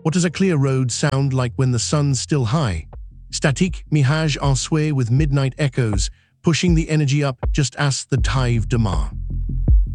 What does a clear road sound like when the sun's still high? Statique mirage en sway with midnight echoes, pushing the energy up, just ask the Taive Dama.